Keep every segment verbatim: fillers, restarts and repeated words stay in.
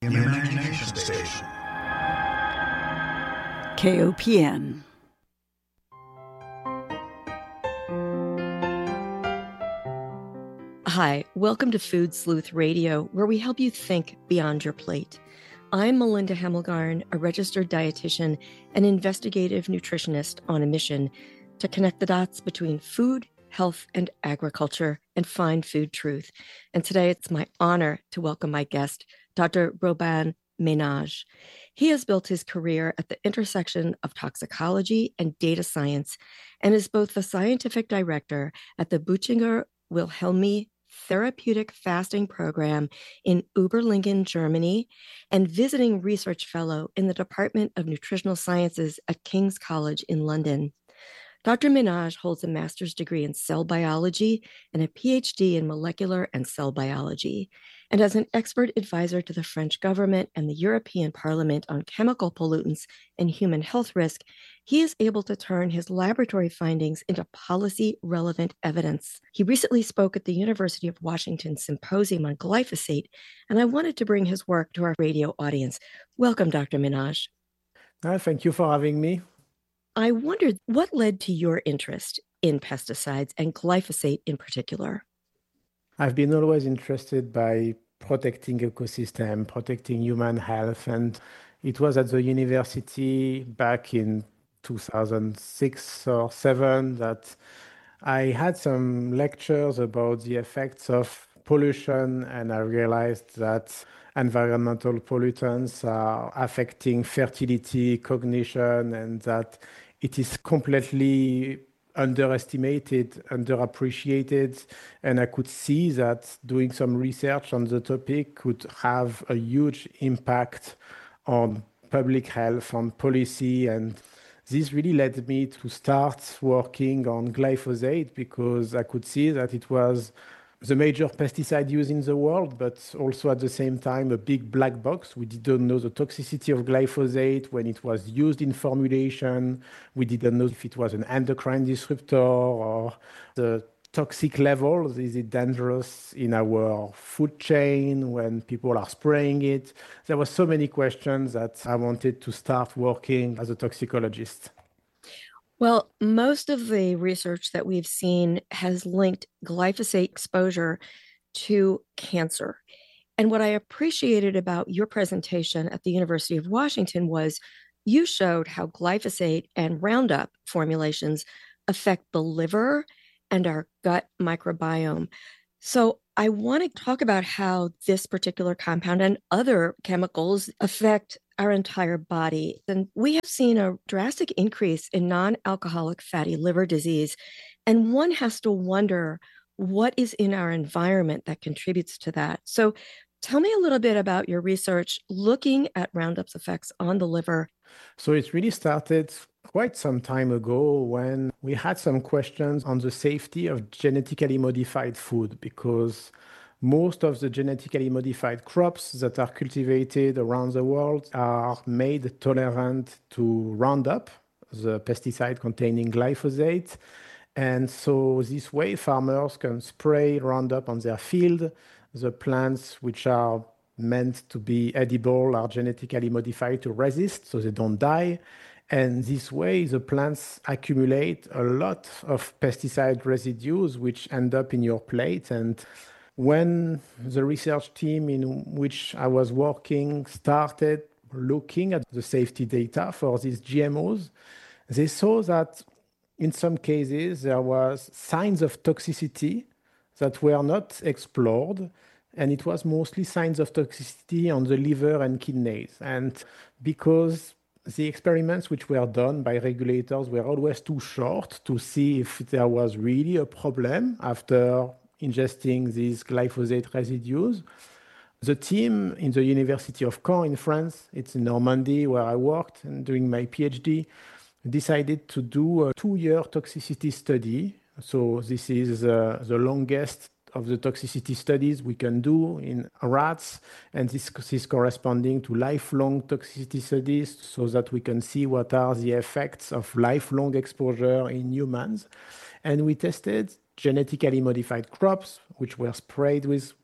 Imagination Station. K O P N. Hi, welcome to Food Sleuth Radio, where we help you think beyond your plate. I'm Melinda Hemmelgarn, a registered dietitian and investigative nutritionist on a mission to connect the dots between food, health, and agriculture and find food truth. And today it's my honor to welcome my guest, Doctor Robin Ménage. He has built his career at the intersection of toxicology and data science and is both the scientific director at the Buchinger Wilhelmi Therapeutic Fasting Program in Oberlingen, Germany, and visiting research fellow in the Department of Nutritional Sciences at King's College in London. Doctor Ménage holds a master's degree in cell biology and a P H D in molecular and cell biology. And as an expert advisor to the French government and the European Parliament on chemical pollutants and human health risk, he is able to turn his laboratory findings into policy-relevant evidence. He recently spoke at the University of Washington Symposium on glyphosate, and I wanted to bring his work to our radio audience. Welcome, Doctor Ménage. Uh, thank you for having me. I wondered what led to your interest in pesticides and glyphosate in particular. I've been always interested by protecting ecosystem, protecting human health, and it was at the university back in two thousand six or seven that I had some lectures about the effects of pollution, and I realized that environmental pollutants are affecting fertility, cognition, and that it is completely underestimated, underappreciated, and I could see that doing some research on the topic could have a huge impact on public health, on policy, and this really led me to start working on glyphosate because I could see that it was the major pesticide used in the world, but also at the same time a big black box. We didn't know the toxicity of glyphosate when it was used in formulation. We didn't know if it was an endocrine disruptor or the toxic levels. Is it dangerous in our food chain when people are spraying it? There were so many questions that I wanted to start working as a toxicologist. Well, most of the research that we've seen has linked glyphosate exposure to cancer. And what I appreciated about your presentation at the University of Washington was you showed how glyphosate and Roundup formulations affect the liver and our gut microbiome. So I want to talk about how this particular compound and other chemicals affect our entire body. And we have seen a drastic increase in non-alcoholic fatty liver disease. And one has to wonder what is in our environment that contributes to that. So tell me a little bit about your research looking at Roundup's effects on the liver. So it really started quite some time ago when we had some questions on the safety of genetically modified food, because most of the genetically modified crops that are cultivated around the world are made tolerant to Roundup, the pesticide containing glyphosate. And so this way, farmers can spray Roundup on their field. The plants which are meant to be edible are genetically modified to resist, so they don't die. And this way, the plants accumulate a lot of pesticide residues which end up in your plate. And when the research team in which I was working started looking at the safety data for these G M Os, they saw that in some cases there was signs of toxicity that were not explored, and it was mostly signs of toxicity on the liver and kidneys. And because the experiments which were done by regulators were always too short to see if there was really a problem after ingesting these glyphosate residues, the team in the University of Caen in France, it's in Normandy where I worked and doing my PhD, decided to do a two-year toxicity study. So this is uh, the longest of the toxicity studies we can do in rats, and this is corresponding to lifelong toxicity studies so that we can see what are the effects of lifelong exposure in humans. And we tested genetically modified crops, which were sprayed with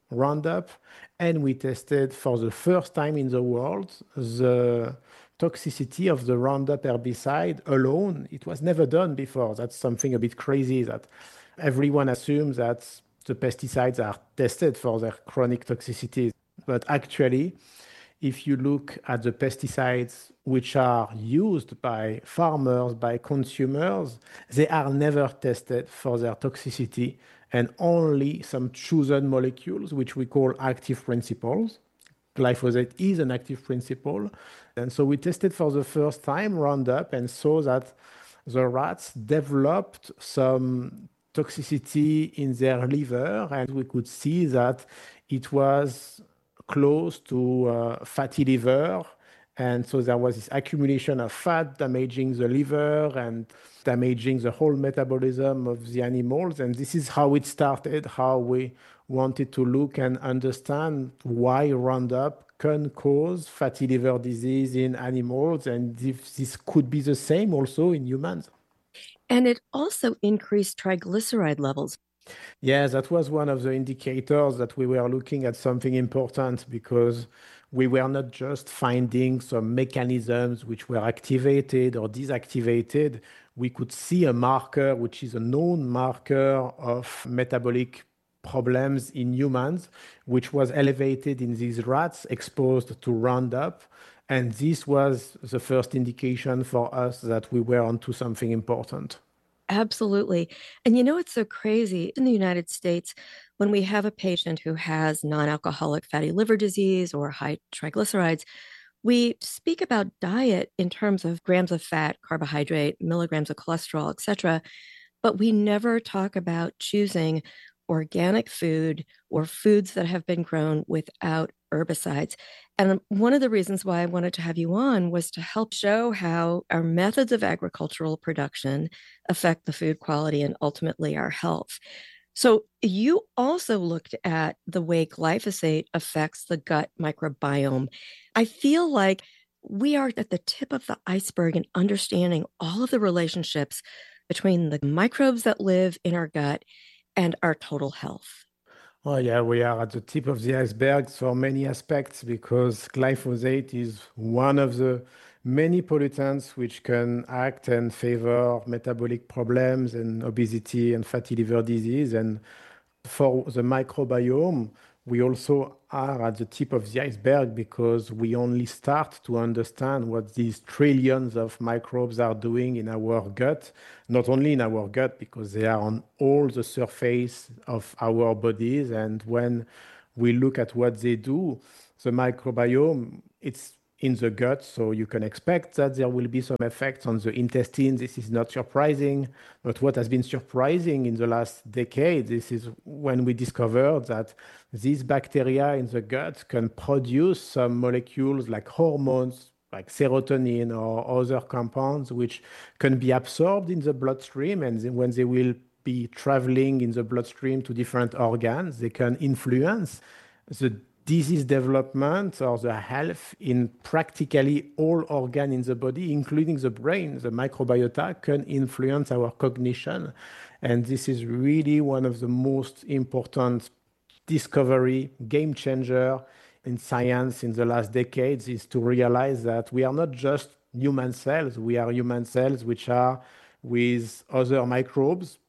Roundup, and we tested for the first time in the world the toxicity of the Roundup herbicide alone. It was never done before. That's something a bit crazy, that everyone assumes that the pesticides are tested for their chronic toxicity. But actually, if you look at the pesticides which are used by farmers, by consumers, they are never tested for their toxicity, and only some chosen molecules, which we call active principles. Glyphosate is an active principle. And so we tested for the first time Roundup and saw that the rats developed some toxicity in their liver, and we could see that it was close to uh, fatty liver. And so there was this accumulation of fat damaging the liver and damaging the whole metabolism of the animals. And this is how it started, how we wanted to look and understand why Roundup can cause fatty liver disease in animals, and if this could be the same also in humans. And it also increased triglyceride levels. Yeah, that was one of the indicators that we were looking at something important, because we were not just finding some mechanisms which were activated or deactivated. We could see a marker, which is a known marker of metabolic problems in humans, which was elevated in these rats exposed to Roundup. And this was the first indication for us that we were onto something important. Absolutely. And you know, it's so crazy in the United States, when we have a patient who has non-alcoholic fatty liver disease or high triglycerides, we speak about diet in terms of grams of fat, carbohydrate, milligrams of cholesterol, et cetera. But we never talk about choosing organic food or foods that have been grown without herbicides. And one of the reasons why I wanted to have you on was to help show how our methods of agricultural production affect the food quality and ultimately our health. So you also looked at the way glyphosate affects the gut microbiome. I feel like we are at the tip of the iceberg in understanding all of the relationships between the microbes that live in our gut and our total health. Oh, yeah, we are at the tip of the iceberg for many aspects, because glyphosate is one of the many pollutants which can act and favor metabolic problems and obesity and fatty liver disease. And for the microbiome, we also are at the tip of the iceberg, because we only start to understand what these trillions of microbes are doing in our gut, not only in our gut, because they are on all the surface of our bodies. And when we look at what they do, the microbiome, it's in the gut, so you can expect that there will be some effects on the intestine. This is not surprising. But what has been surprising in the last decade, this is when we discovered that these bacteria in the gut can produce some molecules like hormones, like serotonin or other compounds, which can be absorbed in the bloodstream. And when they will be traveling in the bloodstream to different organs, they can influence the disease development or the health in practically all organs in the body, including the brain. The microbiota can influence our cognition. And this is really one of the most important discovery, game changer in science in the last decades, is to realize that we are not just human cells. We are human cells which are with other microbes,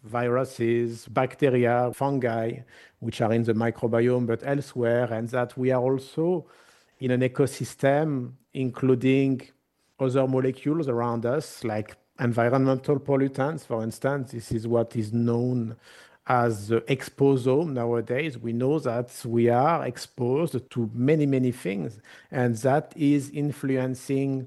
viruses, bacteria, fungi, which are in the microbiome, but elsewhere, and that we are also in an ecosystem, including other molecules around us, like environmental pollutants, for instance. This is what is known as the exposome nowadays. We know that we are exposed to many, many things, and that is influencing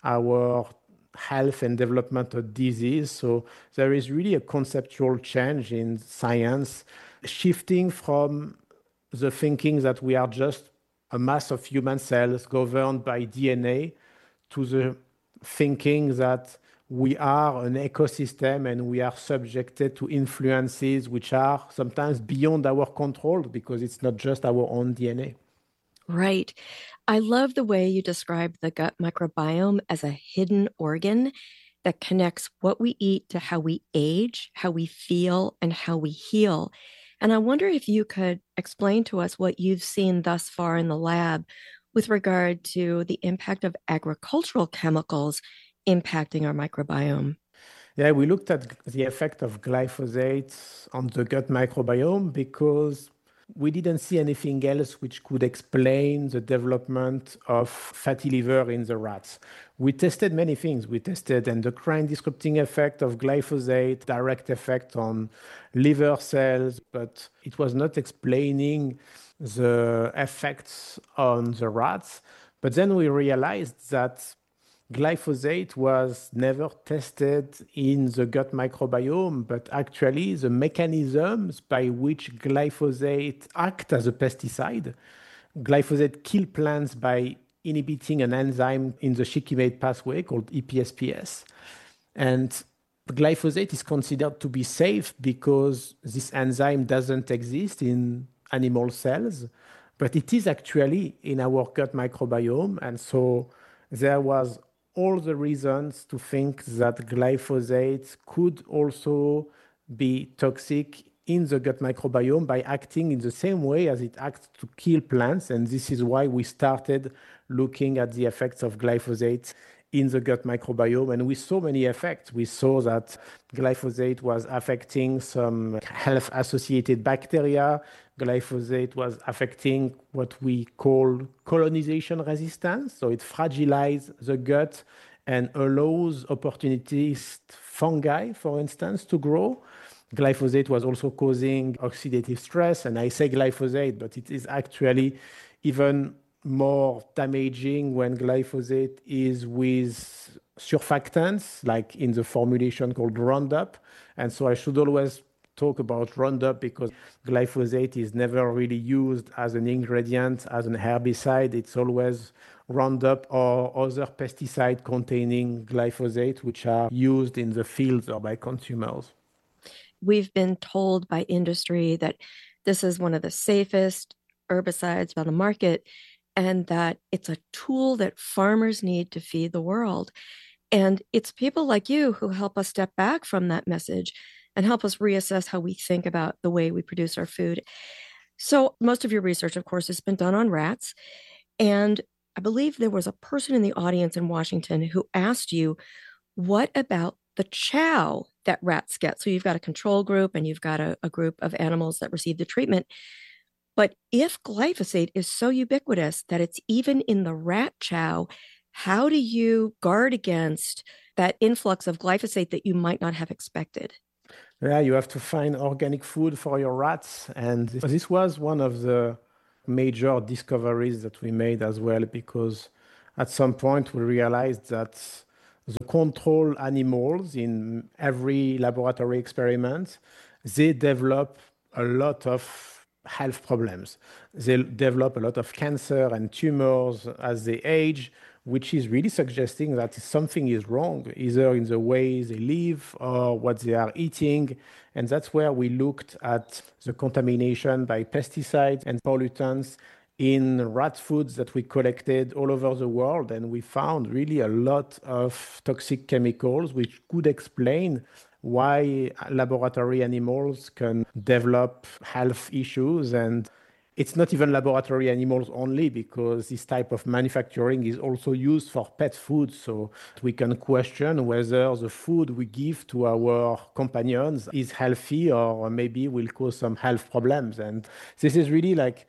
our health and development of disease. So there is really a conceptual change in science, shifting from the thinking that we are just a mass of human cells governed by D N A to the thinking that we are an ecosystem and we are subjected to influences which are sometimes beyond our control, because it's not just our own D N A. Right. I love the way you describe the gut microbiome as a hidden organ that connects what we eat to how we age, how we feel, and how we heal. And I wonder if you could explain to us what you've seen thus far in the lab with regard to the impact of agricultural chemicals impacting our microbiome. Yeah, we looked at the effect of glyphosate on the gut microbiome because we didn't see anything else which could explain the development of fatty liver in the rats. We tested many things. We tested endocrine disrupting effect of glyphosate, direct effect on liver cells, but it was not explaining the effects on the rats. But then we realized that glyphosate was never tested in the gut microbiome, but actually the mechanisms by which glyphosate act as a pesticide. Glyphosate kills plants by inhibiting an enzyme in the shikimate pathway called E P S P S. And glyphosate is considered to be safe because this enzyme doesn't exist in animal cells, but it is actually in our gut microbiome. And so there was all the reasons to think that glyphosate could also be toxic in the gut microbiome by acting in the same way as it acts to kill plants. And this is why we started looking at the effects of glyphosate in the gut microbiome. And we saw many effects. We saw that glyphosate was affecting some health-associated bacteria. Glyphosate was affecting what we call colonization resistance. So it fragilizes the gut and allows opportunist fungi, for instance, to grow. Glyphosate was also causing oxidative stress. And I say glyphosate, but it is actually even more damaging when glyphosate is with surfactants, like in the formulation called Roundup. And so I should always talk about Roundup because glyphosate is never really used as an ingredient, as an herbicide. It's always Roundup or other pesticide containing glyphosate, which are used in the fields or by consumers. We've been told by industry that this is one of the safest herbicides on the market and that it's a tool that farmers need to feed the world. And it's people like you who help us step back from that message and help us reassess how we think about the way we produce our food. So most of your research, of course, has been done on rats. And I believe there was a person in the audience in Washington who asked you, what about the chow that rats get? So you've got a control group and you've got a, a group of animals that receive the treatment. But if glyphosate is so ubiquitous that it's even in the rat chow, how do you guard against that influx of glyphosate that you might not have expected? Yeah, you have to find organic food for your rats. And this was one of the major discoveries that we made as well, because at some point we realized that the control animals in every laboratory experiment, they develop a lot of health problems. They develop a lot of cancer and tumors as they age, which is really suggesting that something is wrong, either in the way they live or what they are eating. And that's where we looked at the contamination by pesticides and pollutants in rat foods that we collected all over the world. And we found really a lot of toxic chemicals, which could explain why laboratory animals can develop health issues. And it's not even laboratory animals only, because this type of manufacturing is also used for pet food. So we can question whether the food we give to our companions is healthy or maybe will cause some health problems. And this is really like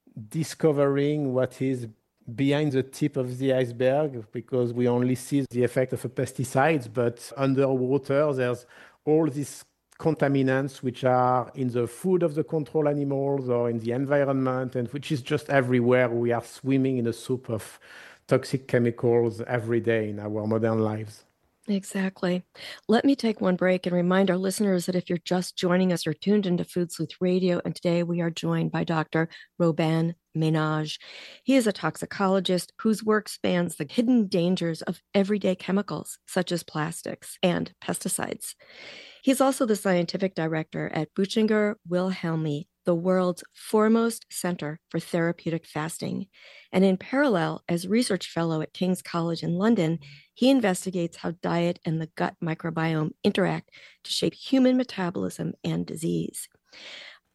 discovering what is behind the tip of the iceberg, because we only see the effect of the pesticides, but underwater there's all these contaminants which are in the food of the control animals or in the environment, and which is just everywhere. We are swimming in a soup of toxic chemicals every day in our modern lives. Exactly. Let me take one break and remind our listeners that if you're just joining us, you're tuned into Food Sleuth Radio, and today we are joined by Doctor Robin Ménage. He is a toxicologist whose work spans the hidden dangers of everyday chemicals, such as plastics and pesticides. He's also the scientific director at Buchinger Wilhelmi, the world's foremost center for therapeutic fasting. And in parallel, as research fellow at King's College in London, he investigates how diet and the gut microbiome interact to shape human metabolism and disease.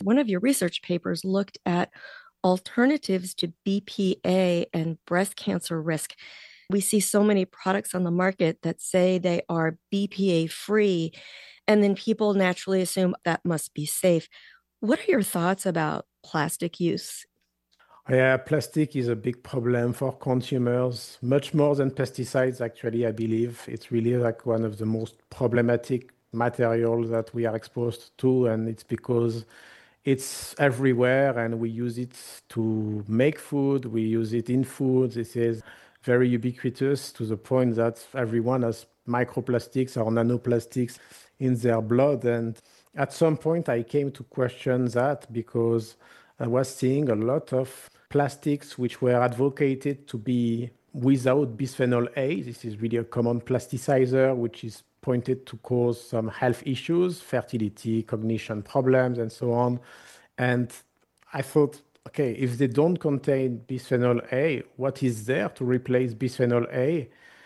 One of your research papers looked at alternatives to B P A and breast cancer risk. We see so many products on the market that say they are B P A free, and then people naturally assume that must be safe. What are your thoughts about plastic use? Yeah, plastic is a big problem for consumers, much more than pesticides, actually, I believe. It's really like one of the most problematic materials that we are exposed to, and it's because it's everywhere and we use it to make food, we use it in food. This is very ubiquitous to the point that everyone has microplastics or nanoplastics in their blood. And at some point, I came to question that because I was seeing a lot of plastics which were advocated to be without bisphenol A. This is really a common plasticizer, which is pointed to cause some health issues, fertility, cognition problems, and so on. And I thought, okay, if they don't contain bisphenol A, what is there to replace bisphenol A?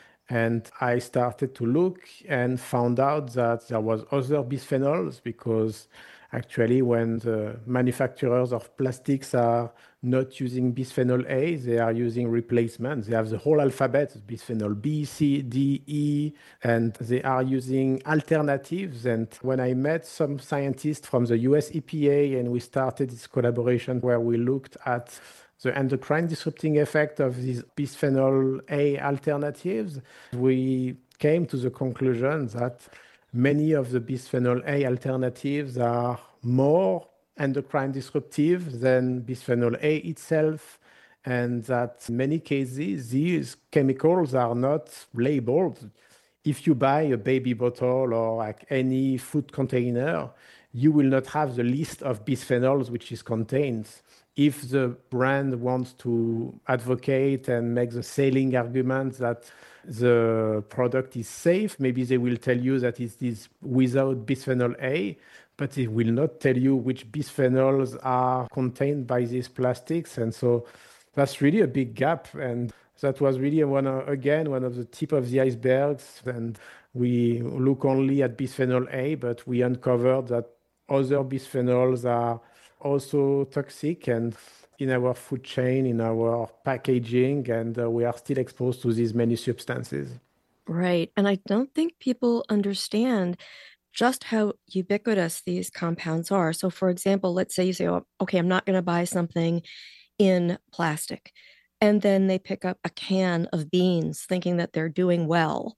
And I started to look and found out that there was other bisphenols because actually when the manufacturers of plastics are not using bisphenol A, they are using replacements. They have the whole alphabet, bisphenol B, C, D, E, and they are using alternatives. And when I met some scientists from the U S E P A and we started this collaboration where we looked at the endocrine disrupting effect of these bisphenol A alternatives, we came to the conclusion that many of the bisphenol A alternatives are more endocrine disruptive than bisphenol A itself, and that in many cases these chemicals are not labeled. If you buy a baby bottle or like any food container, you will not have the list of bisphenols which is contained. If the brand wants to advocate and make the selling argument that the product is safe, maybe they will tell you that it is without bisphenol A, but they will not tell you which bisphenols are contained by these plastics. And so that's really a big gap. And that was really one, of, again, one of the tip of the icebergs. And we look only at bisphenol A, but we uncovered that other bisphenols are also toxic and in our food chain, in our packaging, and uh, we are still exposed to these many substances. Right. And I don't think people understand just how ubiquitous these compounds are. So, for example, let's say you say, oh, okay, I'm not going to buy something in plastic. And then they pick up a can of beans thinking that they're doing well.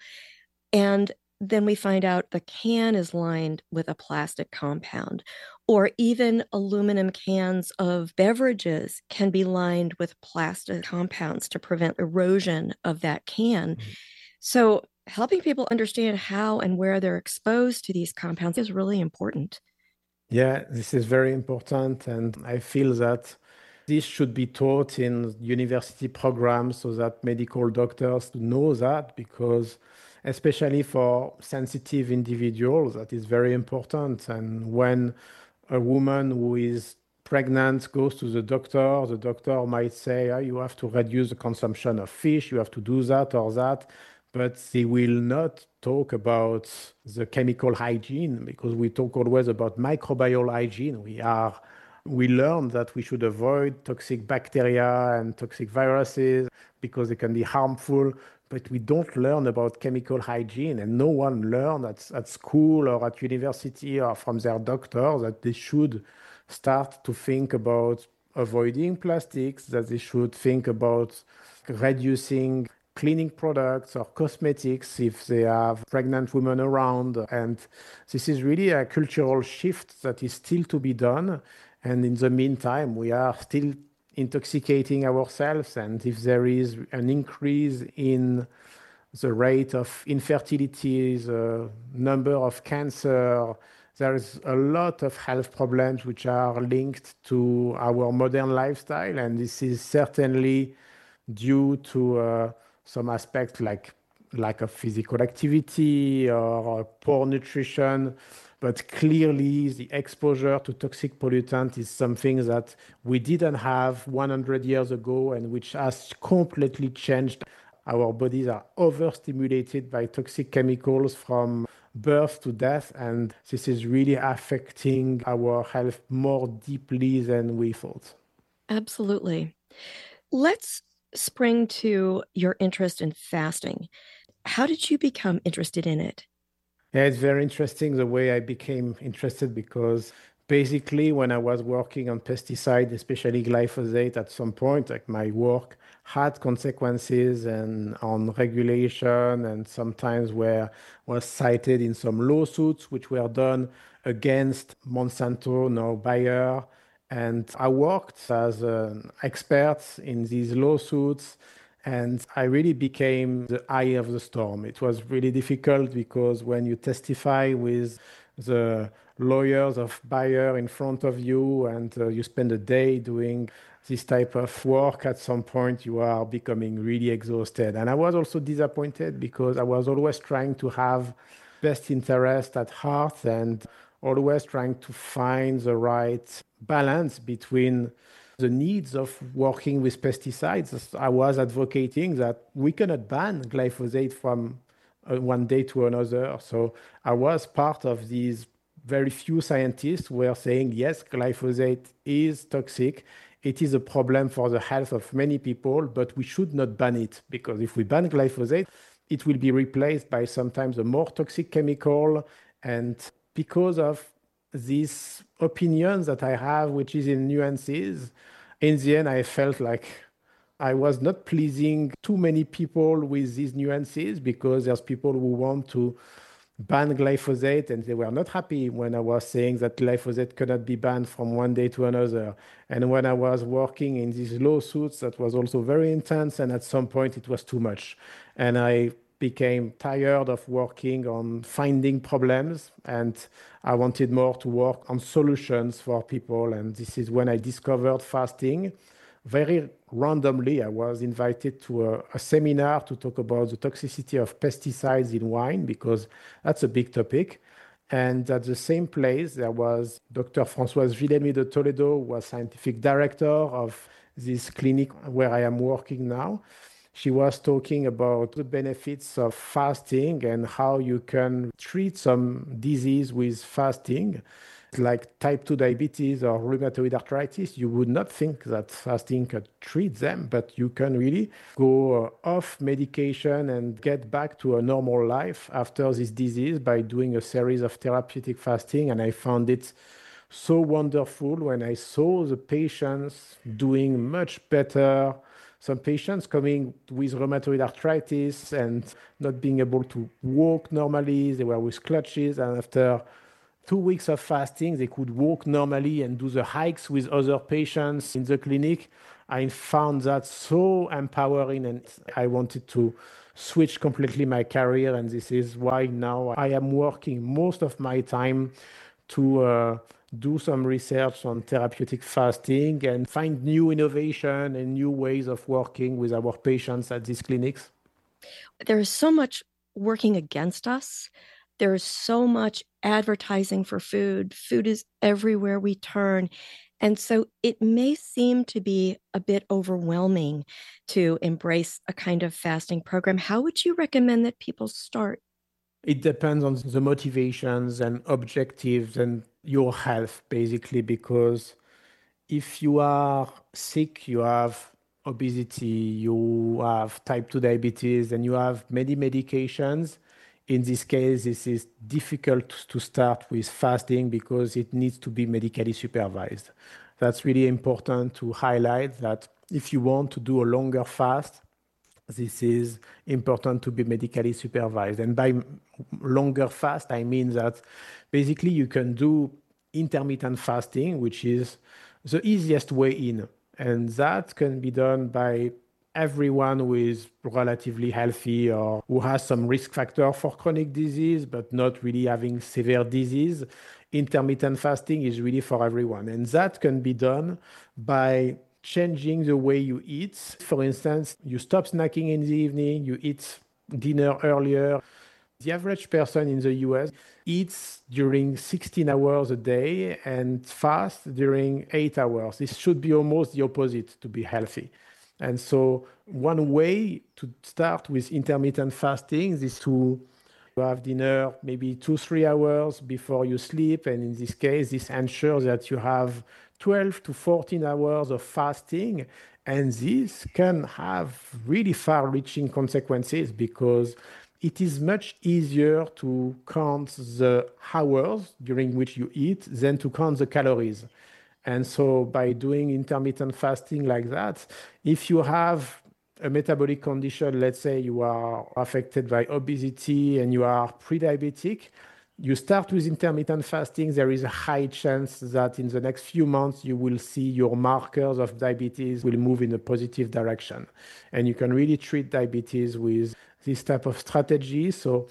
And then we find out the can is lined with a plastic compound, or even aluminum cans of beverages can be lined with plastic compounds to prevent erosion of that can. Mm-hmm. So helping people understand how and where they're exposed to these compounds is really important. Yeah, this is very important. And I feel that this should be taught in university programs so that medical doctors know that, because especially for sensitive individuals, that is very important. And when a woman who is pregnant goes to the doctor, the doctor might say, oh, you have to reduce the consumption of fish, you have to do that or that. But they will not talk about the chemical hygiene, because we talk always about microbial hygiene. We are, we learn that we should avoid toxic bacteria and toxic viruses because they can be harmful. But we don't learn about chemical hygiene, and no one learns at, at school or at university or from their doctor that they should start to think about avoiding plastics, that they should think about reducing cleaning products or cosmetics if they have pregnant women around. And this is really a cultural shift that is still to be done. And in the meantime, we are still intoxicating ourselves. And if there is an increase in the rate of infertility, the number of cancer, there is a lot of health problems which are linked to our modern lifestyle. And this is certainly due to uh, some aspects like lack of physical activity or poor nutrition. But clearly, the exposure to toxic pollutants is something that we didn't have one hundred years ago and which has completely changed. Our bodies are overstimulated by toxic chemicals from birth to death. And this is really affecting our health more deeply than we thought. Absolutely. Let's spring to your interest in fasting. How did you become interested in it? Yeah, it's very interesting the way I became interested because basically when I was working on pesticides, especially glyphosate at some point, like my work had consequences and on regulation and sometimes were was cited in some lawsuits which were done against Monsanto, now Bayer. And I worked as an expert in these lawsuits and I really became the eye of the storm. It was really difficult because when you testify with the lawyers of Bayer in front of you and uh, you spend a day doing this type of work, at some point you are becoming really exhausted. And I was also disappointed because I was always trying to have best interest at heart and always trying to find the right balance between the needs of working with pesticides. I was advocating that we cannot ban glyphosate from uh, one day to another. So I was part of these very few scientists who were saying, yes, glyphosate is toxic. It is a problem for the health of many people, but we should not ban it because if we ban glyphosate, it will be replaced by sometimes a more toxic chemical. And because of these opinions that I have, which is in nuances, in the end, I felt like I was not pleasing too many people with these nuances because there's people who want to ban glyphosate and they were not happy when I was saying that glyphosate cannot be banned from one day to another. And when I was working in these lawsuits, that was also very intense. And at some point it was too much. And I became tired of working on finding problems and I wanted more to work on solutions for people. And this is when I discovered fasting. Very randomly, I was invited to a, a seminar to talk about the toxicity of pesticides in wine because that's a big topic. And at the same place, there was Doctor Françoise Villemi de Toledo, who was scientific director of this clinic where I am working now. She was talking about the benefits of fasting and how you can treat some disease with fasting, like type two diabetes or rheumatoid arthritis. You would not think that fasting could treat them, but you can really go off medication and get back to a normal life after this disease by doing a series of therapeutic fasting. And I found it so wonderful when I saw the patients doing much better. Some patients coming with rheumatoid arthritis and not being able to walk normally. They were with crutches, and after two weeks of fasting, they could walk normally and do the hikes with other patients in the clinic. I found that so empowering, and I wanted to switch completely my career. And this is why now I am working most of my time to uh, do some research on therapeutic fasting and find new innovation and new ways of working with our patients at these clinics. There is so much working against us. There is so much advertising for food. Food is everywhere we turn. And so it may seem to be a bit overwhelming to embrace a kind of fasting program. How would you recommend that people start? It depends on the motivations and objectives and your health, basically, because if you are sick, you have obesity, you have type two diabetes, and you have many medications. In this case, this is difficult to start with fasting because it needs to be medically supervised. That's really important to highlight that if you want to do a longer fast, this is important to be medically supervised. And by longer fast, I mean that basically you can do intermittent fasting, which is the easiest way in. And that can be done by everyone who is relatively healthy or who has some risk factor for chronic disease, but not really having severe disease. Intermittent fasting is really for everyone. And that can be done by changing the way you eat. For instance, you stop snacking in the evening, you eat dinner earlier. The average person in the U S eats during sixteen hours a day and fasts during eight hours. This should be almost the opposite to be healthy. And so one way to start with intermittent fasting is to You have dinner maybe two, three hours before you sleep. And in this case, this ensures that you have twelve to fourteen hours of fasting. And this can have really far-reaching consequences because it is much easier to count the hours during which you eat than to count the calories. And so by doing intermittent fasting like that, if you have a metabolic condition, let's say you are affected by obesity and you are pre-diabetic, you start with intermittent fasting, there is a high chance that in the next few months, you will see your markers of diabetes will move in a positive direction. And you can really treat diabetes with this type of strategy. So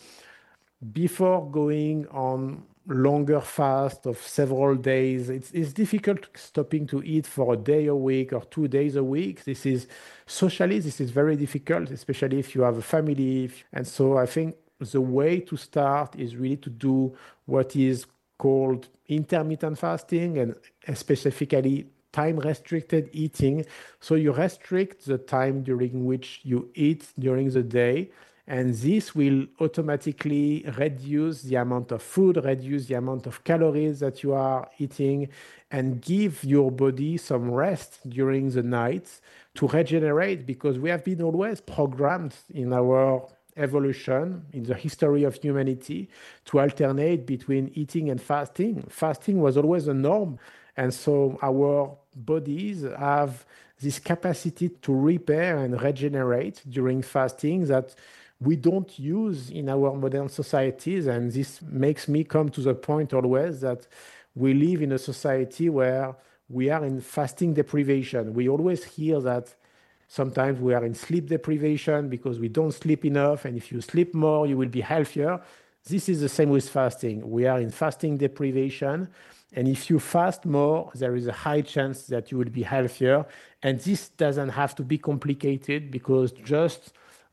before going on longer fast of several days, it's, it's difficult stopping to eat for a day a week or two days a week. This is socially, this is very difficult, especially if you have a family. And so I think the way to start is really to do what is called intermittent fasting and specifically time-restricted eating. So you restrict the time during which you eat during the day, and this will automatically reduce the amount of food, reduce the amount of calories that you are eating, and give your body some rest during the night to regenerate, because we have been always programmed in our evolution, in the history of humanity, to alternate between eating and fasting. Fasting was always a norm. And so our bodies have this capacity to repair and regenerate during fasting that we don't use in our modern societies. And this makes me come to the point always that we live in a society where we are in fasting deprivation. We always hear that sometimes we are in sleep deprivation because we don't sleep enough. And if you sleep more, you will be healthier. This is the same with fasting. We are in fasting deprivation. And if you fast more, there is a high chance that you will be healthier. And this doesn't have to be complicated because just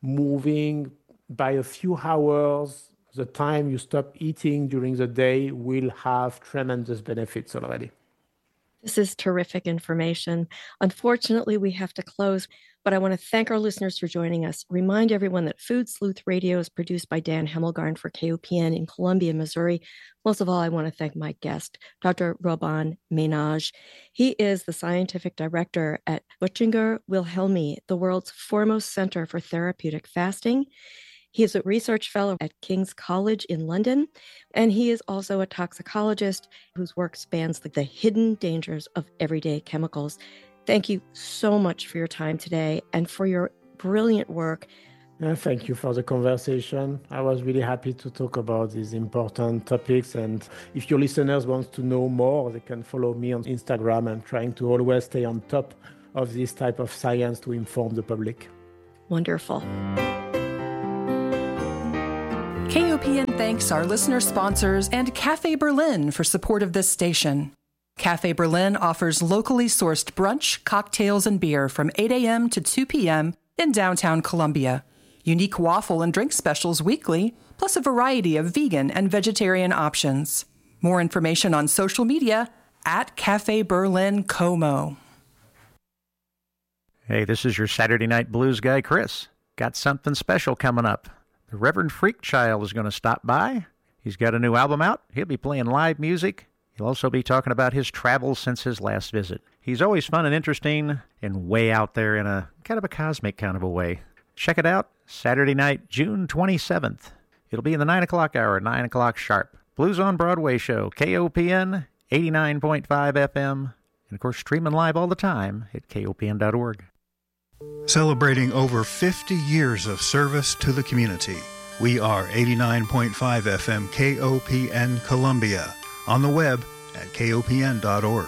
moving by a few hours, the time you stop eating during the day will have tremendous benefits already. This is terrific information. Unfortunately, we have to close, but I want to thank our listeners for joining us. Remind everyone that Food Sleuth Radio is produced by Dan Hemmelgarn for K O P N in Columbia, Missouri. Most of all, I want to thank my guest, Doctor Robin Ménage. He is the scientific director at Buchinger Wilhelmi, the world's foremost center for therapeutic fasting. He is a research fellow at King's College in London, and he is also a toxicologist whose work spans the, the hidden dangers of everyday chemicals. Thank you so much for your time today and for your brilliant work. Yeah, thank you for the conversation. I was really happy to talk about these important topics. And if your listeners want to know more, they can follow me on Instagram. I'm trying to always stay on top of this type of science to inform the public. Wonderful. K O P N thanks our listener sponsors and Cafe Berlin for support of this station. Cafe Berlin offers locally sourced brunch, cocktails, and beer from eight a.m. to two p.m. in downtown Columbia. Unique waffle and drink specials weekly, plus a variety of vegan and vegetarian options. More information on social media at Cafe Berlin Como. Hey, this is your Saturday Night Blues guy, Chris. Got something special coming up. The Reverend Freakchild is going to stop by. He's got a new album out. He'll be playing live music. He'll also be talking about his travels since his last visit. He's always fun and interesting and way out there in a kind of a cosmic kind of a way. Check it out, Saturday night, June twenty-seventh. It'll be in the nine o'clock hour, nine o'clock sharp. Blues on Broadway show, K O P N, eighty-nine point five F M, and of course streaming live all the time at K O P N dot org. Celebrating over fifty years of service to the community. We are eighty-nine point five F M K O P N Columbia. On the web at K O P N dot org.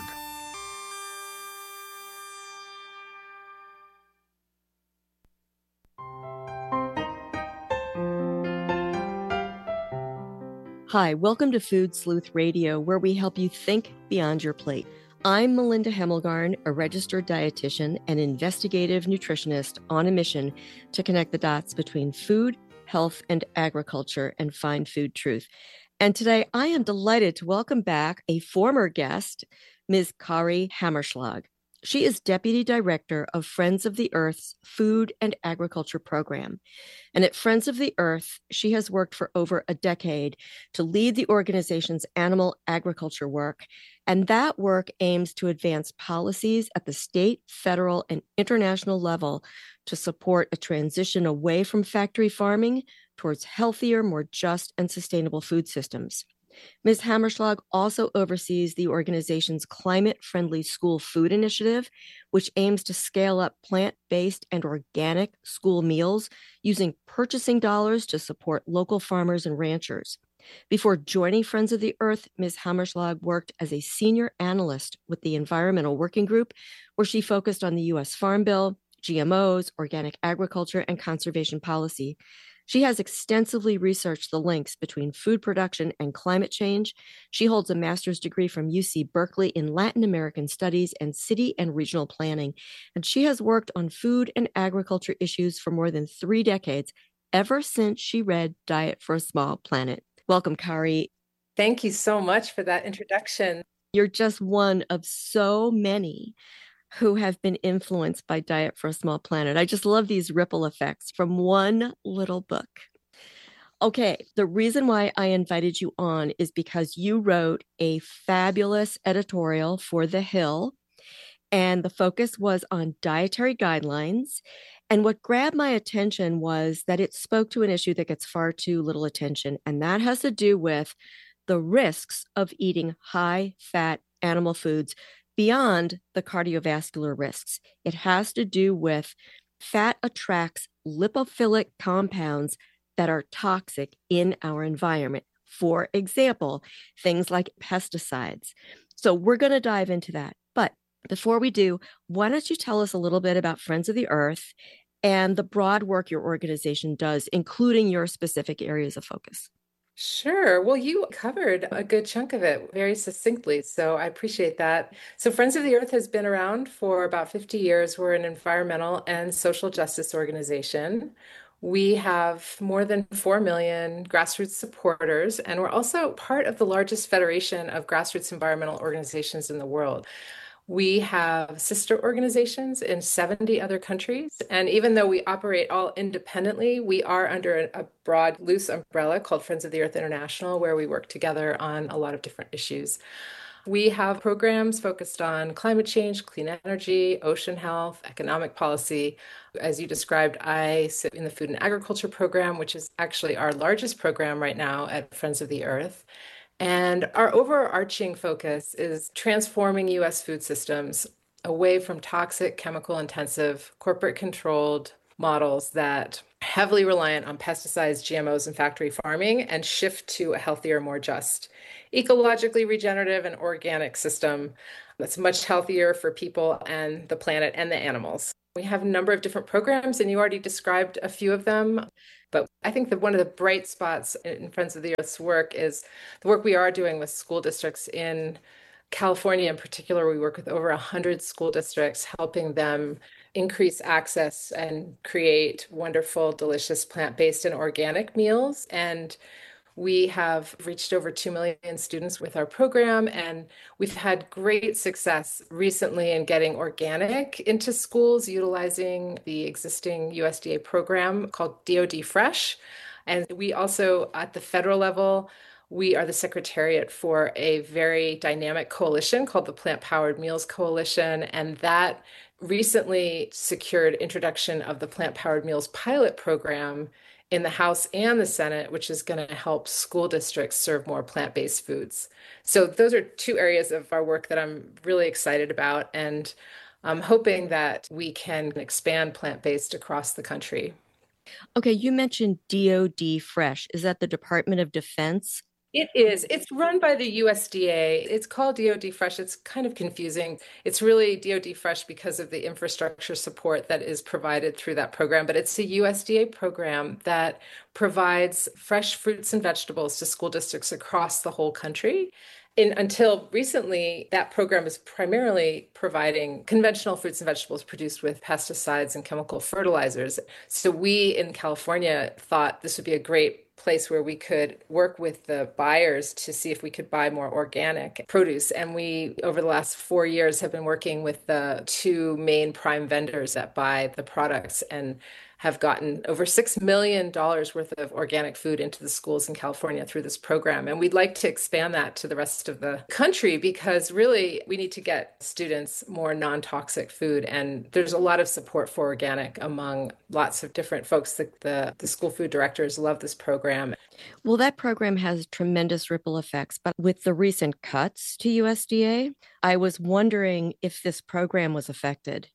Hi, welcome to Food Sleuth Radio, where we help you think beyond your plate. I'm Melinda Hemmelgarn, a registered dietitian and investigative nutritionist on a mission to connect the dots between food, health, and agriculture and find food truth. And today I am delighted to welcome back a former guest, Miz Kari Hammerschlag. She is Deputy Director of Friends of the Earth's Food and Agriculture Program. And at Friends of the Earth, she has worked for over a decade to lead the organization's animal agriculture work. And that work aims to advance policies at the state, federal, and international level to support a transition away from factory farming towards healthier, more just, and sustainable food systems. Miz Hammerschlag also oversees the organization's climate-friendly school food initiative, which aims to scale up plant-based and organic school meals using purchasing dollars to support local farmers and ranchers. Before joining Friends of the Earth, Miz Hammerschlag worked as a senior analyst with the Environmental Working Group, where she focused on the U S Farm Bill, G M Os, organic agriculture, and conservation policy. She has extensively researched the links between food production and climate change. She holds a master's degree from U C Berkeley in Latin American Studies and City and Regional Planning. And she has worked on food and agriculture issues for more than three decades, ever since she read Diet for a Small Planet. Welcome, Kari. Thank you so much for that introduction. You're just one of so many who have been influenced by Diet for a Small Planet. I just love these ripple effects from one little book. Okay, the reason why I invited you on is because you wrote a fabulous editorial for The Hill, and the focus was on dietary guidelines. And what grabbed my attention was that it spoke to an issue that gets far too little attention, and that has to do with the risks of eating high-fat animal foods beyond the cardiovascular risks. It has to do with fat attracts lipophilic compounds that are toxic in our environment. For example, things like pesticides. So we're going to dive into that. But before we do, why don't you tell us a little bit about Friends of the Earth and the broad work your organization does, including your specific areas of focus? Sure. Well, you covered a good chunk of it very succinctly, so I appreciate that. So Friends of the Earth has been around for about fifty years. We're an environmental and social justice organization. We have more than four million grassroots supporters, and we're also part of the largest federation of grassroots environmental organizations in the world. We have sister organizations in seventy other countries. And even though we operate all independently, we are under a broad, loose umbrella called Friends of the Earth International, where we work together on a lot of different issues. We have programs focused on climate change, clean energy, ocean health, economic policy. As you described, I sit in the Food and Agriculture Program, which is actually our largest program right now at Friends of the Earth. And our overarching focus is transforming U S food systems away from toxic, chemical-intensive, corporate-controlled models that are heavily reliant on pesticides, G M Os, and factory farming, and shift to a healthier, more just, ecologically regenerative and organic system that's much healthier for people and the planet and the animals. We have a number of different programs, and you already described a few of them. But I think that one of the bright spots in Friends of the Earth's work is the work we are doing with school districts in California. In particular, we work with over one hundred school districts, helping them increase access and create wonderful, delicious plant-based and organic meals. And we have reached over two million students with our program, and we've had great success recently in getting organic into schools, utilizing the existing U S D A program called D O D Fresh. And we also, at the federal level, we are the secretariat for a very dynamic coalition called the Plant Powered Meals Coalition, and that recently secured introduction of the Plant Powered Meals pilot program in the House and the Senate, which is going to help school districts serve more plant-based foods. So those are two areas of our work that I'm really excited about, and I'm hoping that we can expand plant-based across the country. Okay, you mentioned D O D Fresh. Is that the Department of Defense? It is. It's run by the U S D A. It's called D O D Fresh. It's kind of confusing. It's really D O D Fresh because of the infrastructure support that is provided through that program. But it's a U S D A program that provides fresh fruits and vegetables to school districts across the whole country. In, until recently, that program is primarily providing conventional fruits and vegetables produced with pesticides and chemical fertilizers. So we in California thought this would be a great place where we could work with the buyers to see if we could buy more organic produce. And we, over the last four years, have been working with the two main prime vendors that buy the products and have gotten over six million dollars worth of organic food into the schools in California through this program. And we'd like to expand that to the rest of the country because really we need to get students more non-toxic food. And there's a lot of support for organic among lots of different folks. The, the, the school food directors love this program. Well, that program has tremendous ripple effects, but with the recent cuts to U S D A, I was wondering if this program was affected.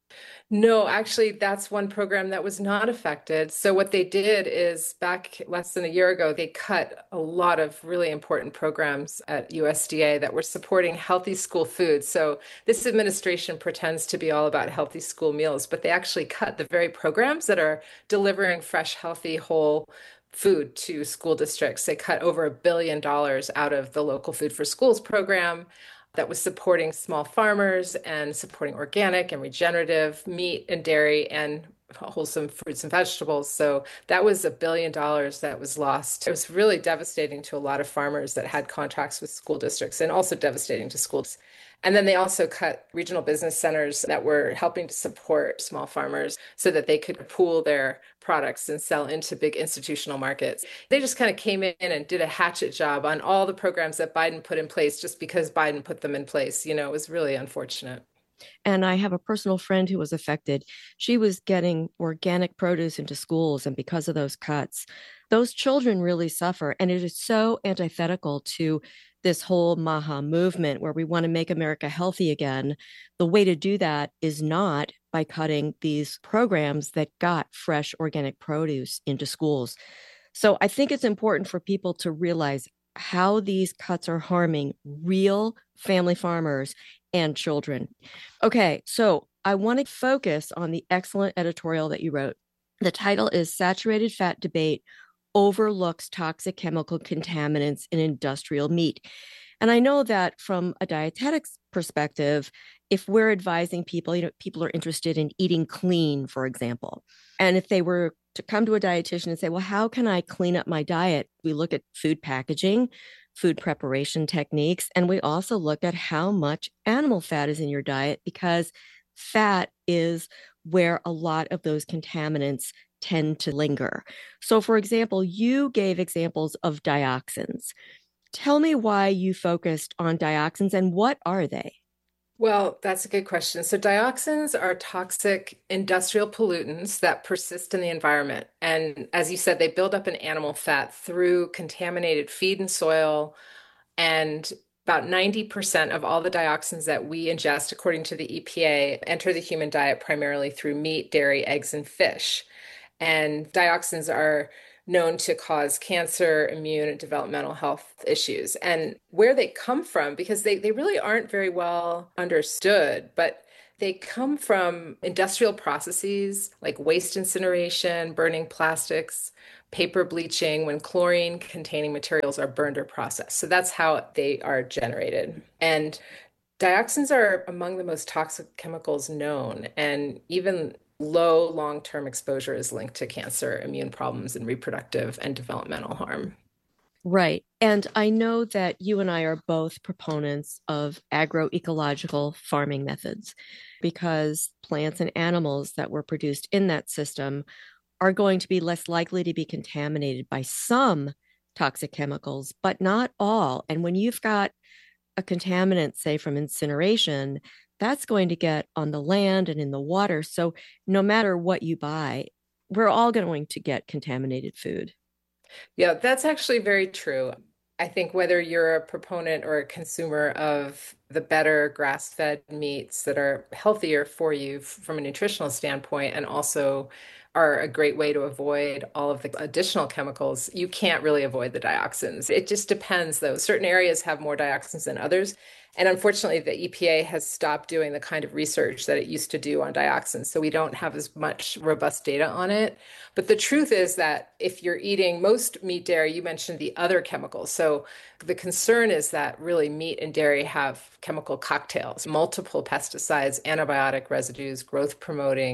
No, actually, that's one program that was not affected. So what they did is back less than a year ago, they cut a lot of really important programs at U S D A that were supporting healthy school food. So this administration pretends to be all about healthy school meals, but they actually cut the very programs that are delivering fresh, healthy, whole food to school districts. They cut over a billion dollars out of the Local Food for Schools program that was supporting small farmers and supporting organic and regenerative meat and dairy and wholesome fruits and vegetables. So that was a billion dollars that was lost. It was really devastating to a lot of farmers that had contracts with school districts and also devastating to schools. And then they also cut regional business centers that were helping to support small farmers so that they could pool their products and sell into big institutional markets. They just kind of came in and did a hatchet job on all the programs that Biden put in place just because Biden put them in place. You know, it was really unfortunate. And I have a personal friend who was affected. She was getting organic produce into schools, and because of those cuts, those children really suffer. And it is so antithetical to this whole MAHA movement where we want to make America healthy again. The way to do that is not by cutting these programs that got fresh organic produce into schools. So I think it's important for people to realize how these cuts are harming real family farmers and children. Okay, so I want to focus on the excellent editorial that you wrote. The title is Saturated Fat Debate Overlooks Toxic Chemical Contaminants in Industrial Meat. And I know that from a dietetics perspective, if we're advising people, you know, people are interested in eating clean, for example. And if they were to come to a dietitian and say, well, how can I clean up my diet? We look at food packaging, food preparation techniques, and we also look at how much animal fat is in your diet because fat is where a lot of those contaminants tend to linger. So, for example, you gave examples of dioxins. Tell me why you focused on dioxins and what are they? Well, that's a good question. So dioxins are toxic industrial pollutants that persist in the environment. And as you said, they build up in animal fat through contaminated feed and soil. And about ninety percent of all the dioxins that we ingest, according to the E P A, enter the human diet primarily through meat, dairy, eggs, and fish. And dioxins are known to cause cancer, immune, and developmental health issues. And where they come from, because they, they really aren't very well understood, but they come from industrial processes like waste incineration, burning plastics, paper bleaching, when chlorine-containing materials are burned or processed. So that's how they are generated. And dioxins are among the most toxic chemicals known, and even low long-term exposure is linked to cancer, immune problems, and reproductive and developmental harm. Right. And I know that you and I are both proponents of agroecological farming methods because plants and animals that were produced in that system are going to be less likely to be contaminated by some toxic chemicals, but not all. And when you've got a contaminant, say from incineration, that's going to get on the land and in the water. So no matter what you buy, we're all going to get contaminated food. Yeah, that's actually very true. I think whether you're a proponent or a consumer of the better grass-fed meats that are healthier for you from a nutritional standpoint and also are a great way to avoid all of the additional chemicals, you can't really avoid the dioxins. It just depends, though. Certain areas have more dioxins than others. And unfortunately, the E P A has stopped doing the kind of research that it used to do on dioxins. So we don't have as much robust data on it. But the truth is that if you're eating most meat, dairy, you mentioned the other chemicals. So the concern is that really meat and dairy have chemical cocktails, multiple pesticides, antibiotic residues, growth promoting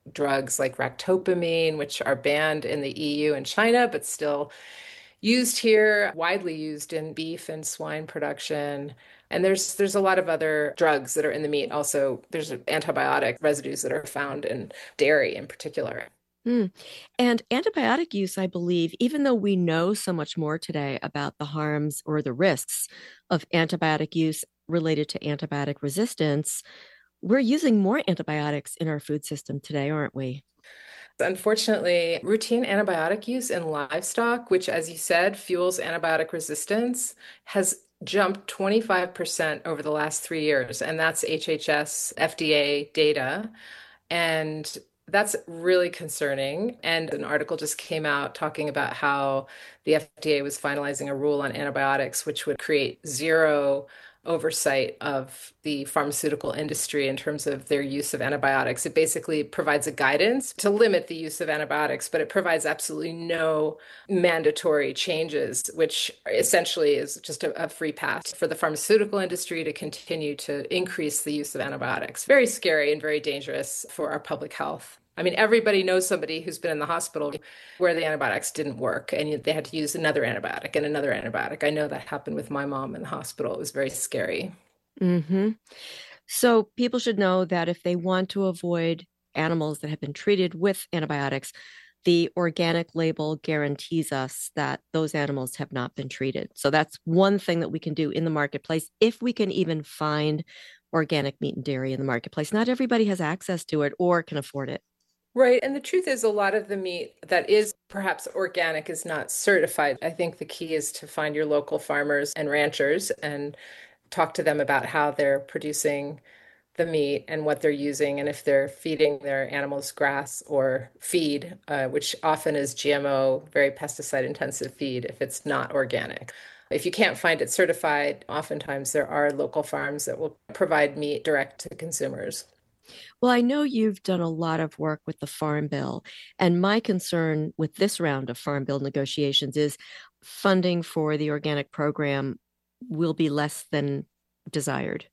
drugs like ractopamine, which are banned in the E U and China, but still used here, widely used in beef and swine production. And there's there's a lot of other drugs that are in the meat. Also, there's antibiotic residues that are found in dairy in particular. Mm. And antibiotic use, I believe, even though we know so much more today about the harms or the risks of antibiotic use related to antibiotic resistance, we're using more antibiotics in our food system today, aren't we? Unfortunately, routine antibiotic use in livestock, which, as you said, fuels antibiotic resistance, has jumped twenty-five percent over the last three years. And that's H H S F D A data. And that's really concerning. And an article just came out talking about how the F D A was finalizing a rule on antibiotics, which would create zero oversight of the pharmaceutical industry in terms of their use of antibiotics. It basically provides a guidance to limit the use of antibiotics, but it provides absolutely no mandatory changes, which essentially is just a, a free pass for the pharmaceutical industry to continue to increase the use of antibiotics. Very scary and very dangerous for our public health. I mean, everybody knows somebody who's been in the hospital where the antibiotics didn't work and they had to use another antibiotic and another antibiotic. I know that happened with my mom in the hospital. It was very scary. Mm-hmm. So people should know that if they want to avoid animals that have been treated with antibiotics, the organic label guarantees us that those animals have not been treated. So that's one thing that we can do in the marketplace if we can even find organic meat and dairy in the marketplace. Not everybody has access to it or can afford it. Right. And the truth is, a lot of the meat that is perhaps organic is not certified. I think the key is to find your local farmers and ranchers and talk to them about how they're producing the meat and what they're using, and if they're feeding their animals grass or feed, uh, which often is G M O, very pesticide intensive feed, if it's not organic. If you can't find it certified, oftentimes there are local farms that will provide meat direct to consumers. Well, I know you've done a lot of work with the Farm Bill, and my concern with this round of Farm Bill negotiations is funding for the organic program will be less than desired.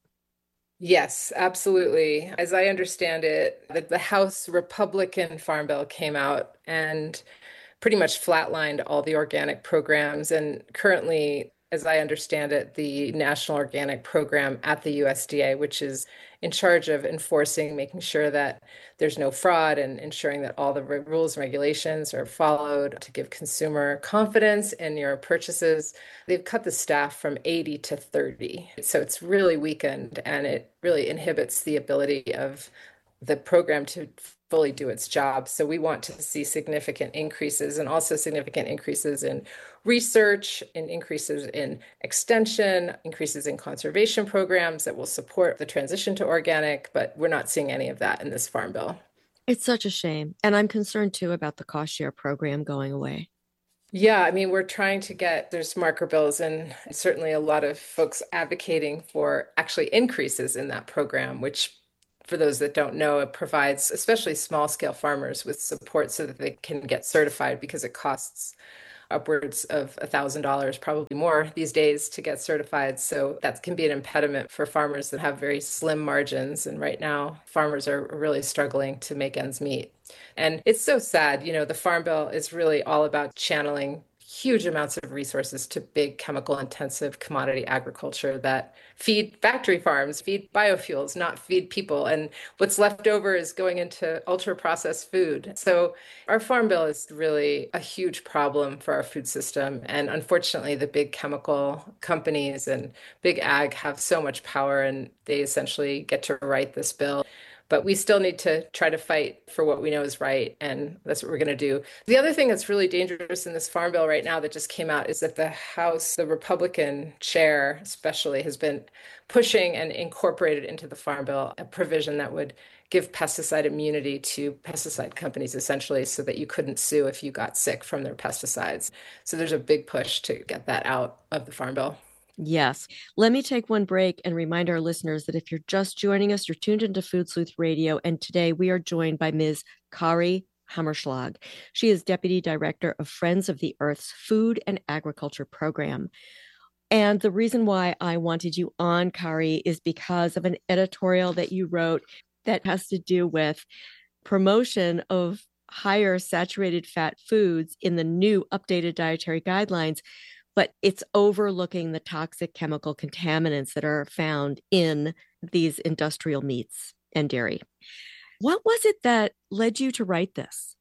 Yes, absolutely. As I understand it, the, the House Republican Farm Bill came out and pretty much flatlined all the organic programs. And currently, as I understand it, the National Organic Program at the U S D A, which is in charge of enforcing, making sure that there's no fraud and ensuring that all the rules and regulations are followed to give consumer confidence in your purchases. They've cut the staff from eighty to thirty. So it's really weakened, and it really inhibits the ability of the program to fully do its job. So we want to see significant increases, and also significant increases in research, and increases in extension, increases in conservation programs that will support the transition to organic, but we're not seeing any of that in this Farm Bill. It's such a shame. And I'm concerned too about the cost share program going away. Yeah, I mean, we're trying to get, there's marker bills and certainly a lot of folks advocating for actually increases in that program, which, for those that don't know, it provides especially small scale farmers with support so that they can get certified, because it costs upwards of one thousand dollars, probably more these days, to get certified. So that can be an impediment for farmers that have very slim margins. And right now, farmers are really struggling to make ends meet. And it's so sad. You know, the Farm Bill is really all about channeling huge amounts of resources to big chemical intensive commodity agriculture that feed factory farms, feed biofuels, not feed people. And what's left over is going into ultra processed food. So our Farm Bill is really a huge problem for our food system. And unfortunately, the big chemical companies and big ag have so much power, and they essentially get to write this bill. But we still need to try to fight for what we know is right, and that's what we're going to do. The other thing that's really dangerous in this Farm Bill right now that just came out is that the House, the Republican chair especially, has been pushing and incorporated into the Farm Bill a provision that would give pesticide immunity to pesticide companies, essentially, so that you couldn't sue if you got sick from their pesticides. So there's a big push to get that out of the Farm Bill. Yes. Let me take one break and remind our listeners that if you're just joining us, you're tuned into Food Sleuth Radio. And today we are joined by Miz Kari Hammerschlag. She is Deputy Director of Friends of the Earth's Food and Agriculture Program. And the reason why I wanted you on, Kari, is because of an editorial that you wrote that has to do with promotion of higher saturated fat foods in the new updated dietary guidelines, but it's overlooking the toxic chemical contaminants that are found in these industrial meats and dairy. What was it that led you to write this?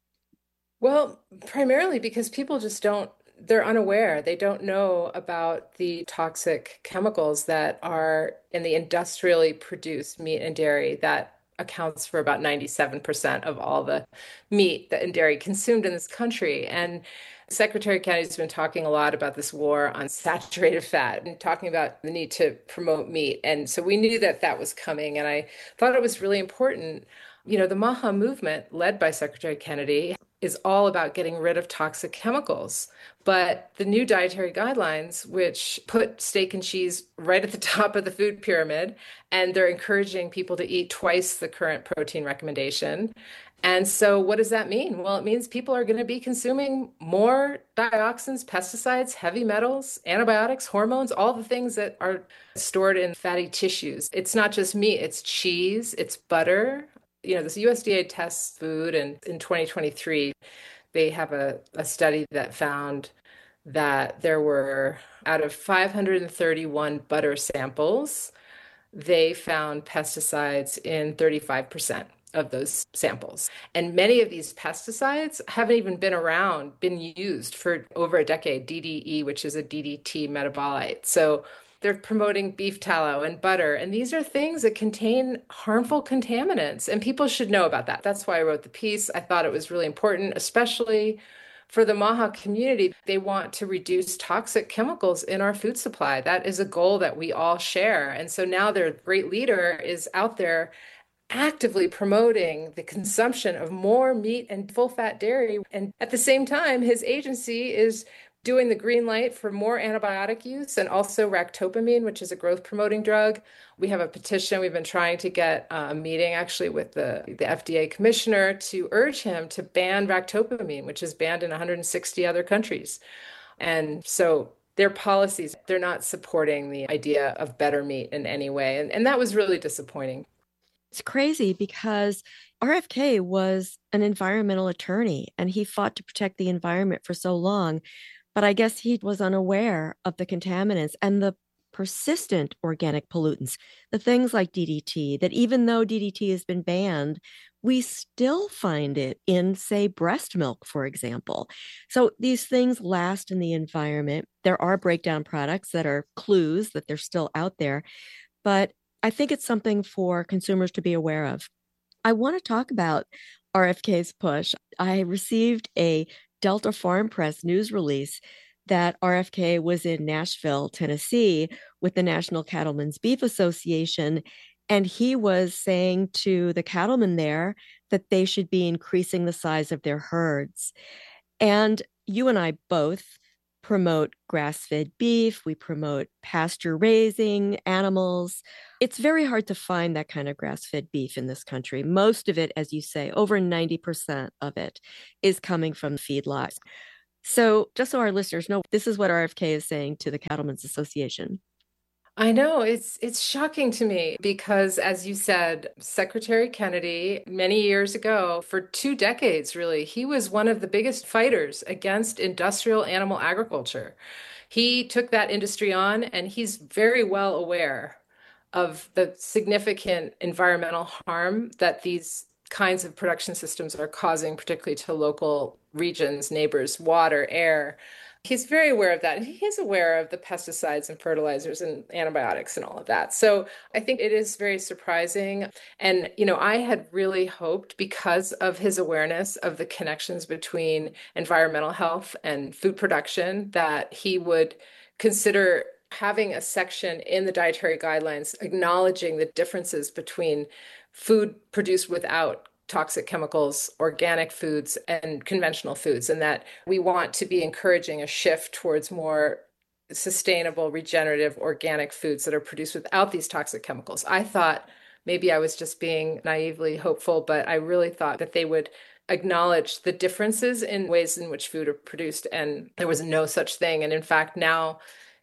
Well, primarily because people just don't, they're unaware. They don't know about the toxic chemicals that are in the industrially produced meat and dairy that accounts for about ninety-seven percent of all the meat that and dairy consumed in this country. And Secretary Kennedy's been talking a lot about this war on saturated fat and talking about the need to promote meat. And so we knew that that was coming. And I thought it was really important. You know, the MAHA movement led by Secretary Kennedy is all about getting rid of toxic chemicals. But the new dietary guidelines, which put steak and cheese right at the top of the food pyramid, and they're encouraging people to eat twice the current protein recommendation. And so what does that mean? Well, it means people are going to be consuming more dioxins, pesticides, heavy metals, antibiotics, hormones, all the things that are stored in fatty tissues. It's not just meat, it's cheese, it's butter. You know, this U S D A tests food, and in twenty twenty-three, they have a, a study that found that there were, out of five hundred thirty-one butter samples, they found pesticides in thirty-five percent of those samples. And many of these pesticides haven't even been around, been used for over a decade, D D E, which is a D D T metabolite. So they're promoting beef tallow and butter. And these are things that contain harmful contaminants. And people should know about that. That's why I wrote the piece. I thought it was really important, especially for the MAHA community. They want to reduce toxic chemicals in our food supply. That is a goal that we all share. And so now their great leader is out there actively promoting the consumption of more meat and full-fat dairy. And at the same time, his agency is doing the green light for more antibiotic use and also ractopamine, which is a growth-promoting drug. We have a petition. We've been trying to get a meeting actually with the, the F D A commissioner to urge him to ban ractopamine, which is banned in one hundred sixty other countries. And so their policies, they're not supporting the idea of better meat in any way. And, and that was really disappointing. It's crazy because R F K was an environmental attorney and he fought to protect the environment for so long. But I guess he was unaware of the contaminants and the persistent organic pollutants, the things like D D T, that even though D D T has been banned, we still find it in, say, breast milk, for example. So these things last in the environment. There are breakdown products that are clues that they're still out there, but I think it's something for consumers to be aware of. I want to talk about R F K's push. I received a Delta Farm Press news release that R F K was in Nashville, Tennessee, with the National Cattlemen's Beef Association, and he was saying to the cattlemen there that they should be increasing the size of their herds. And you and I both promote grass-fed beef. We promote pasture raising animals. It's very hard to find that kind of grass-fed beef in this country. Most of it, as you say, over ninety percent of it is coming from feedlots. So just so our listeners know, this is what R F K is saying to the Cattlemen's Association. I know, it's it's shocking to me because, as you said, Secretary Kennedy, many years ago, for two decades, really, he was one of the biggest fighters against industrial animal agriculture. He took that industry on, and he's very well aware of the significant environmental harm that these kinds of production systems are causing, particularly to local regions, neighbors, water, air. He's very aware of that. And he is aware of the pesticides and fertilizers and antibiotics and all of that. So I think it is very surprising. And, you know, I had really hoped, because of his awareness of the connections between environmental health and food production, that he would consider having a section in the dietary guidelines acknowledging the differences between food produced without toxic chemicals, organic foods, and conventional foods, and that we want to be encouraging a shift towards more sustainable, regenerative, organic foods that are produced without these toxic chemicals. I thought maybe I was just being naively hopeful, but I really thought that they would acknowledge the differences in ways in which food are produced, and there was no such thing. And in fact, now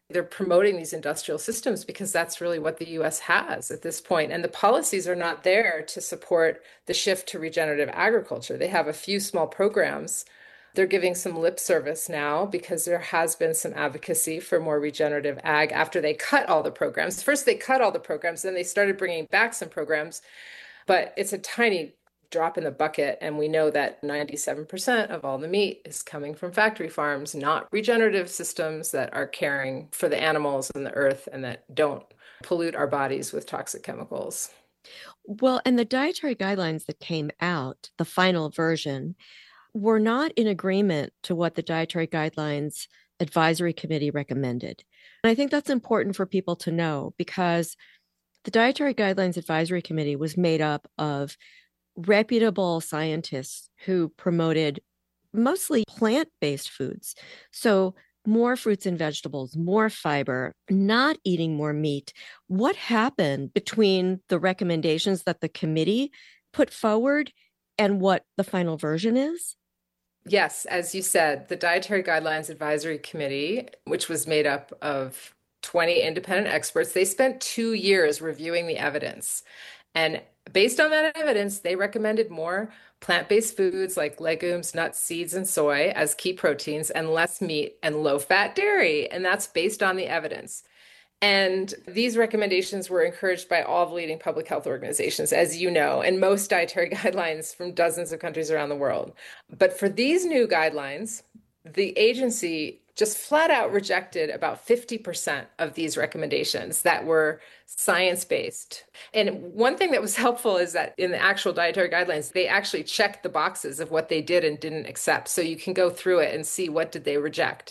They're promoting these industrial systems because that's really what the U S has at this point. And the policies are not there to support the shift to regenerative agriculture. They have a few small programs. They're giving some lip service now because there has been some advocacy for more regenerative ag after they cut all the programs. First, they cut all the programs, then they started bringing back some programs, but it's a tiny drop in the bucket. And we know that ninety-seven percent of all the meat is coming from factory farms, not regenerative systems that are caring for the animals and the earth and that don't pollute our bodies with toxic chemicals. Well, and the dietary guidelines that came out, the final version, were not in agreement to what the Dietary Guidelines Advisory Committee recommended. And I think that's important for people to know because the Dietary Guidelines Advisory Committee was made up of reputable scientists who promoted mostly plant-based foods. So more fruits and vegetables, more fiber, not eating more meat. What happened between the recommendations that the committee put forward and what the final version is? Yes, as you said, the Dietary Guidelines Advisory Committee, which was made up of twenty independent experts, they spent two years reviewing the evidence. And based on that evidence, they recommended more plant-based foods like legumes, nuts, seeds, and soy as key proteins and less meat and low-fat dairy. And that's based on the evidence. And these recommendations were encouraged by all the leading public health organizations, as you know, and most dietary guidelines from dozens of countries around the world. But for these new guidelines, the agency just flat out rejected about fifty percent of these recommendations that were science-based. And one thing that was helpful is that in the actual dietary guidelines, they actually checked the boxes of what they did and didn't accept. So you can go through it and see what did they reject.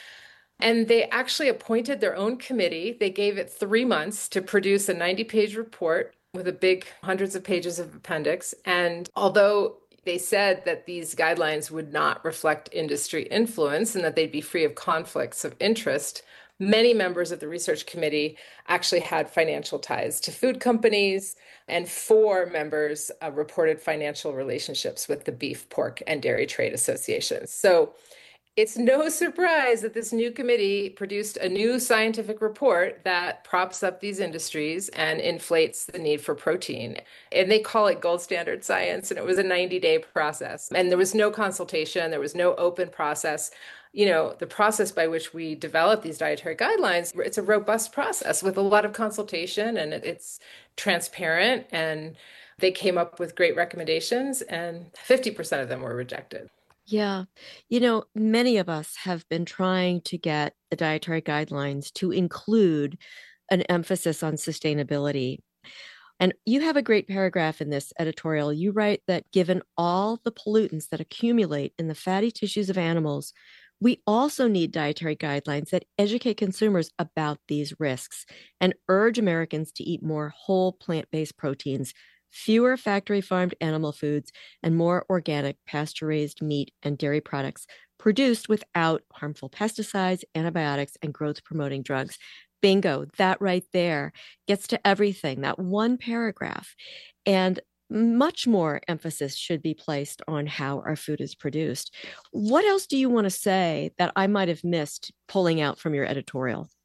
And they actually appointed their own committee. They gave it three months to produce a ninety-page report with a big hundreds of pages of appendix. And although they said that these guidelines would not reflect industry influence and that they'd be free of conflicts of interest, many members of the research committee actually had financial ties to food companies, and four members uh, reported financial relationships with the beef, pork, and dairy trade associations. So it's no surprise that this new committee produced a new scientific report that props up these industries and inflates the need for protein. And they call it gold standard science. And it was a ninety-day process. And there was no consultation. There was no open process. You know, the process by which we develop these dietary guidelines, it's a robust process with a lot of consultation, and it's transparent. And they came up with great recommendations, and fifty percent of them were rejected. Yeah. You know, many of us have been trying to get the dietary guidelines to include an emphasis on sustainability. And you have a great paragraph in this editorial. You write that given all the pollutants that accumulate in the fatty tissues of animals, we also need dietary guidelines that educate consumers about these risks and urge Americans to eat more whole plant-based proteins, fewer factory farmed animal foods, and more organic pasture-raised meat and dairy products produced without harmful pesticides, antibiotics, and growth-promoting drugs. Bingo, that right there gets to everything, that one paragraph. And much more emphasis should be placed on how our food is produced. What else do you want to say that I might have missed pulling out from your editorial?